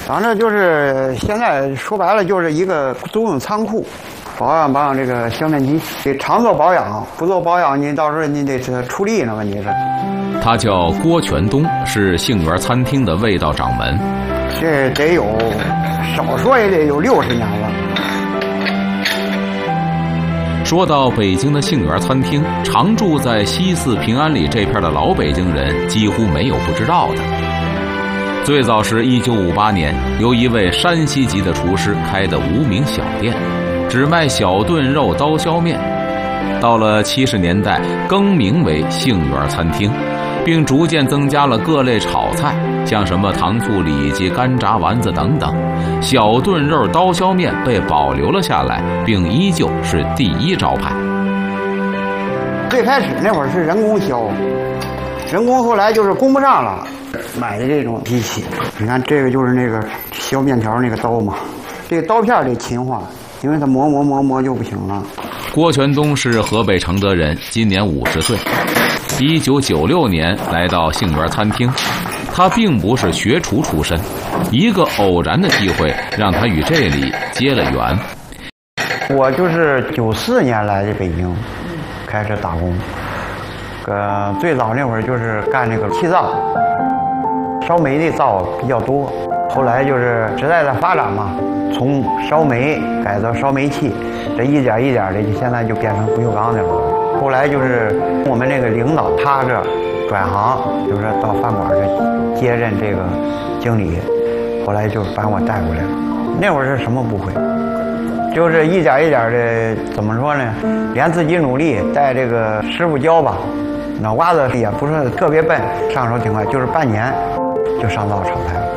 反正就是现在说白了就是一个租用仓库，保养这个削面机，得常做保养，不做保养你到时候你得出力呢，问题是。 他叫郭全东，是杏园餐厅的味道掌门。 这得有，少说也得有60年了。 说到北京的杏园餐厅，常住在西四平安里这片的老北京人几乎没有不知道的。最早是1958年，由一位山西籍的厨师开的无名小店，只卖小炖肉刀削面。到了70年代，更名为杏园餐厅，并逐渐增加了各类炒菜，像什么糖醋里脊、干炸丸子等等。小炖肉刀削面被保留了下来，并依旧是第一招牌。 最开始那会儿是人工削，人工后来就是供不上了，买的这种机器。你看这个就是那个削面条那个刀嘛，这个刀片得勤化，因为它磨就不行了。 郭全东是河北承德人，今年50岁。1996年来到杏园餐厅，他并不是学厨出身，一个偶然的机会让他与这里结了缘。 我就是94年来的北京，开始打工。最早那会儿就是干这个气灶，烧煤的灶比较多。后来就是时代的发展嘛，从烧煤改到烧煤气，这一点一点的，现在就变成不锈钢的了。后来就是我们这个领导他这转行，就是到饭馆这接任这个经理，后来就把我带过来了。那会儿是什么不会，就是一点一点的，怎么说呢？连自己努力，带这个师傅教吧。脑瓜子也不是特别笨，上手挺快，就是半年就上灶炒菜了。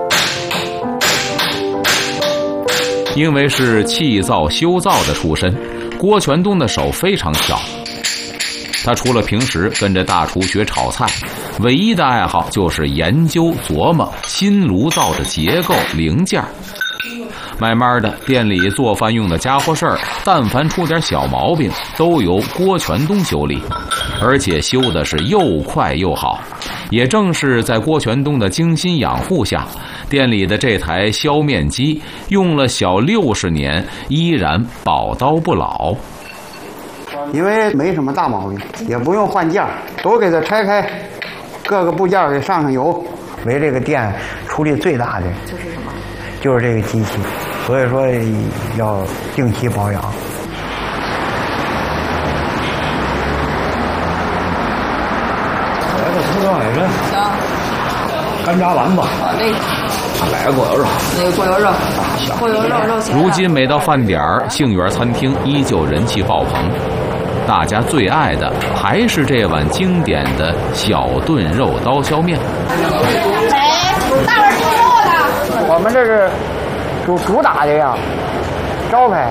因为是气灶修灶的出身，郭全东的手非常巧。他除了平时跟着大厨学炒菜，唯一的爱好就是研究琢磨新炉灶的结构零件。慢慢的，店里做饭用的家伙事儿，但凡出点小毛病，都由郭全东修理，而且修的是又快又好。也正是在郭全东的精心养护下，店里的这台削面机用了小60年，依然宝刀不老。 因为没什么大毛病，也不用换件，都给它拆开，各个部件给上油。为这个店出力最大的就是什么？ 就是这个机器，所以说要定期保养。 来个土豆海参， 行， 干炸丸子，来个锅油肉， 那个锅油肉，锅油肉肉馅。 如今每到饭点儿，杏园餐厅依旧人气爆棚，大家最爱的还是这碗经典的小炖肉刀削面。 大碗猪肉的。 我们这是主打的呀，招牌。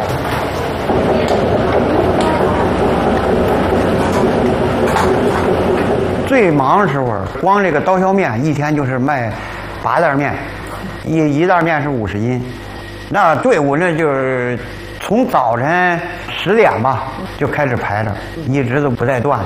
最忙的时候，光这个刀削面一天就是卖8袋面，一袋面是50斤。那队伍那就是从早晨10点吧就开始排着，一直都不带断。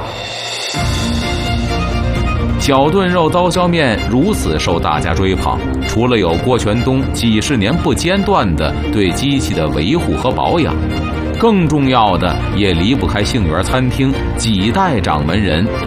小炖肉刀削面如此受大家追捧，除了有郭全东几十年不间断的对机器的维护和保养，更重要的也离不开杏园餐厅几代掌门人